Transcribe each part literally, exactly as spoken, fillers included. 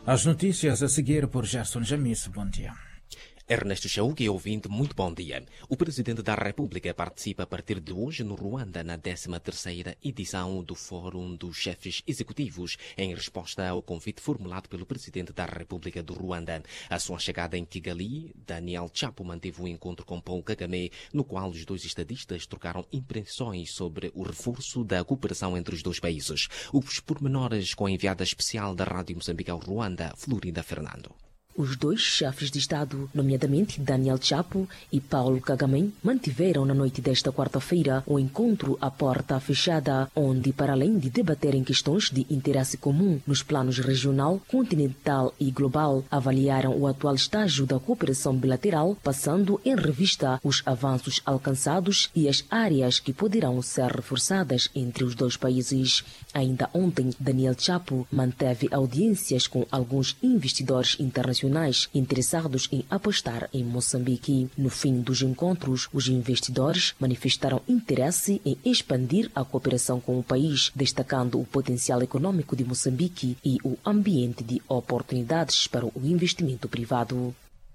As notícias a seguir por Gerson Jamice. Bom dia. Ernesto Chauque, ouvinte, muito bom dia. O Presidente da República participa a partir de hoje no Ruanda na décima terceira edição do Fórum dos Chefes Executivos, em resposta ao convite formulado pelo Presidente da República do Ruanda. A sua chegada em Kigali, Daniel Chapo manteve um encontro com Paul Kagame, no qual os dois estadistas trocaram impressões sobre o reforço da cooperação entre os dois países. Os pormenores com a enviada especial da Rádio Moçambique ao Ruanda, Florinda Fernando. Os dois chefes de Estado, nomeadamente Daniel Chapo e Paulo Kagame, mantiveram na noite desta quarta-feira um encontro à porta fechada, onde, para além de debaterem questões de interesse comum nos planos regional, continental e global, avaliaram o atual estágio da cooperação bilateral, passando em revista os avanços alcançados e as áreas que poderão ser reforçadas entre os dois países. Ainda ontem, Daniel Chapo manteve audiências com alguns investidores internacionais interessados em apostar em Moçambique. No fim dos encontros, os investidores manifestaram interesse em expandir a cooperação com o país, destacando o potencial econômico de Moçambique e o ambiente de oportunidades para o investimento privado.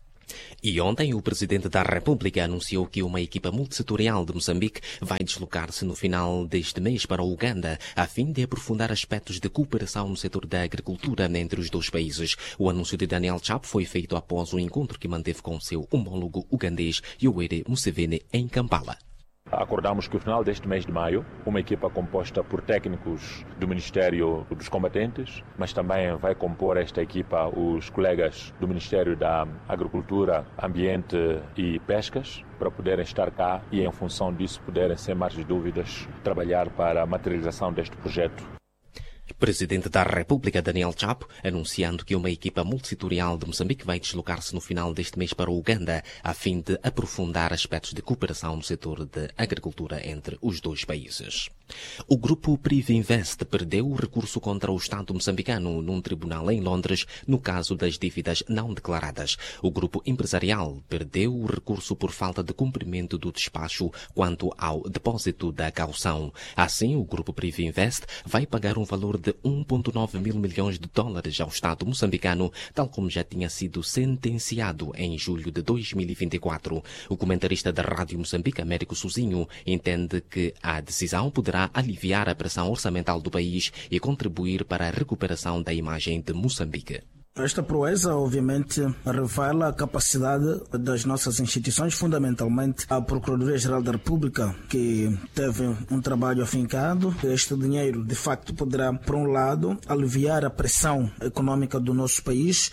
E ontem o Presidente da República anunciou que uma equipa multissetorial de Moçambique vai deslocar-se no final deste mês para o Uganda, a fim de aprofundar aspectos de cooperação no setor da agricultura entre os dois países. O anúncio de Daniel Chapo foi feito após o encontro que manteve com seu homólogo ugandês Yoweri Museveni em Kampala. Acordamos que no final deste mês de maio, uma equipa composta por técnicos do Ministério dos Combatentes, mas também vai compor esta equipa os colegas do Ministério da Agricultura, Ambiente e Pescas, para poderem estar cá e, em função disso, poderem, sem mais dúvidas, trabalhar para a materialização deste projeto. Presidente da República Daniel Chapo anunciando que uma equipa multissetorial de Moçambique vai deslocar-se no final deste mês para o Uganda a fim de aprofundar aspectos de cooperação no setor de agricultura entre os dois países. O grupo Privinvest perdeu o recurso contra o Estado moçambicano num tribunal em Londres no caso das dívidas não declaradas. O grupo empresarial perdeu o recurso por falta de cumprimento do despacho quanto ao depósito da caução. Assim, o grupo Privinvest vai pagar um valor de um vírgula nove mil milhões de dólares ao Estado moçambicano, tal como já tinha sido sentenciado em julho de dois mil e vinte e quatro. O comentarista da Rádio Moçambique, Américo Sozinho, entende que a decisão poderá aliviar a pressão orçamental do país e contribuir para a recuperação da imagem de Moçambique. Esta proeza, obviamente, revela a capacidade das nossas instituições, fundamentalmente a Procuradoria-Geral da República, que teve um trabalho afincado. Este dinheiro, de facto, poderá, por um lado, aliviar a pressão econômica do nosso país.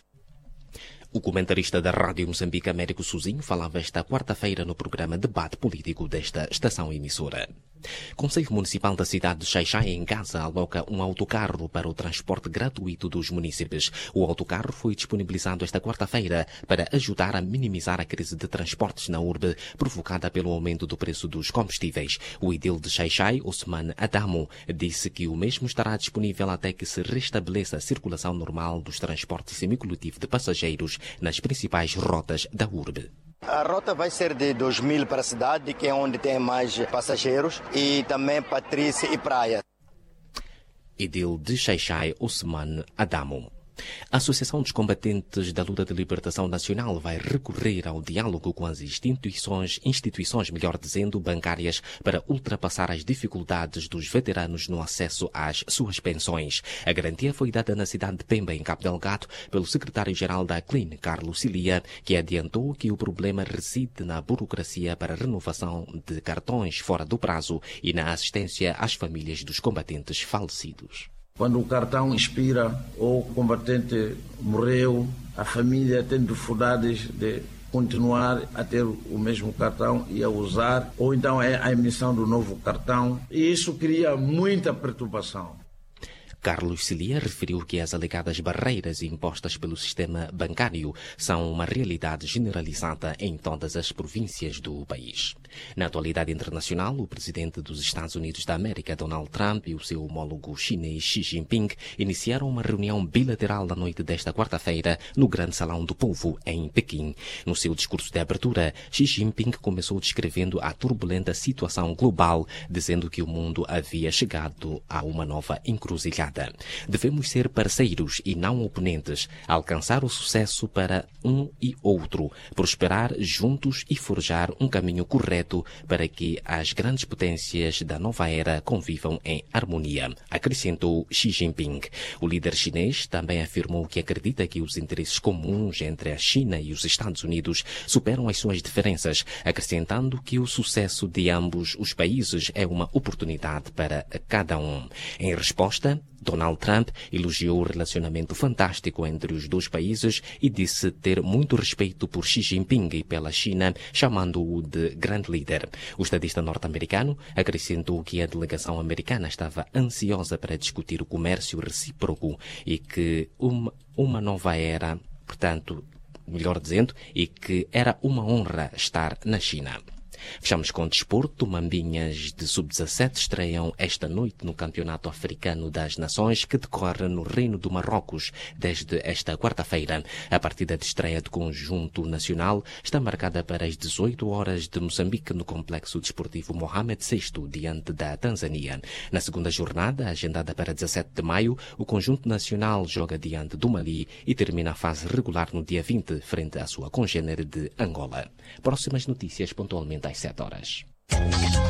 O comentarista da Rádio Moçambique, Américo Sozinho, falava esta quarta-feira no programa Debate Político desta estação emissora. Conselho Municipal da cidade de Xai-Xai, em Gaza, aloca um autocarro para o transporte gratuito dos munícipes. O autocarro foi disponibilizado esta quarta-feira para ajudar a minimizar a crise de transportes na urbe provocada pelo aumento do preço dos combustíveis. O edil de Xai-Xai, Osman Adamo, disse que o mesmo estará disponível até que se restabeleça a circulação normal dos transportes semicoletivo de passageiros nas principais rotas da urbe. A rota vai ser de dois mil para a cidade, que é onde tem mais passageiros, e também Patrícia e Praia. Edil de Xai-Xai, Osman Adamo. A Associação dos Combatentes da Luta de Libertação Nacional vai recorrer ao diálogo com as instituições, instituições, melhor dizendo, bancárias, para ultrapassar as dificuldades dos veteranos no acesso às suas pensões. A garantia foi dada na cidade de Pemba, em Cabo Delgado, pelo secretário-geral da Clean, Carlos Cilia, que adiantou que o problema reside na burocracia para a renovação de cartões fora do prazo e na assistência às famílias dos combatentes falecidos. Quando o cartão expira ou o combatente morreu, a família tem dificuldades de continuar a ter o mesmo cartão e a usar, ou então é a emissão do novo cartão, e isso cria muita perturbação. Carlos Cilia referiu que as alegadas barreiras impostas pelo sistema bancário são uma realidade generalizada em todas as províncias do país. Na atualidade internacional, o presidente dos Estados Unidos da América, Donald Trump, e o seu homólogo chinês Xi Jinping iniciaram uma reunião bilateral na noite desta quarta-feira no Grande Salão do Povo, em Pequim. No seu discurso de abertura, Xi Jinping começou descrevendo a turbulenta situação global, dizendo que o mundo havia chegado a uma nova encruzilhada. jornada. Devemos ser parceiros e não oponentes, alcançar o sucesso para um e outro, prosperar juntos e forjar um caminho correto para que as grandes potências da nova era convivam em harmonia, acrescentou Xi Jinping. O líder chinês também afirmou que acredita que os interesses comuns entre a China e os Estados Unidos superam as suas diferenças, acrescentando que o sucesso de ambos os países é uma oportunidade para cada um. Em resposta, Donald Trump elogiou o relacionamento fantástico entre os dois países e disse ter muito respeito por Xi Jinping e pela China, chamando-o de grande líder. O estadista norte-americano acrescentou que a delegação americana estava ansiosa para discutir o comércio recíproco e que uma, uma nova era, portanto, melhor dizendo, e que era uma honra estar na China. Fechamos com desporto. Mambinhas de sub dezassete estreiam esta noite no Campeonato Africano das Nações, que decorre no Reino do Marrocos desde esta quarta-feira. A partida de estreia do conjunto nacional está marcada para as dezoito horas de Moçambique, no Complexo Desportivo Mohamed sexto, diante da Tanzânia. Na segunda jornada, agendada para dezassete de maio, o conjunto nacional joga diante do Mali e termina a fase regular no dia vinte, frente à sua congênere de Angola. Próximas notícias pontualmente às sete horas.